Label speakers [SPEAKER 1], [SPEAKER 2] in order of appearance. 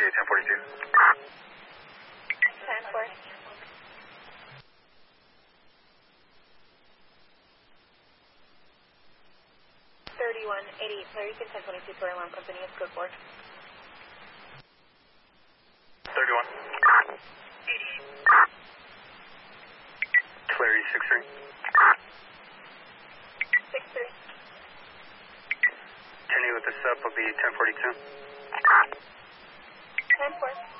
[SPEAKER 1] 1042.
[SPEAKER 2] 10-4. 3188, Clary, 1022 for alarm company, it's code 4.
[SPEAKER 1] 31. Clary 63.
[SPEAKER 2] 63.
[SPEAKER 1] Continue with the sub will be 1042.
[SPEAKER 2] 10-4.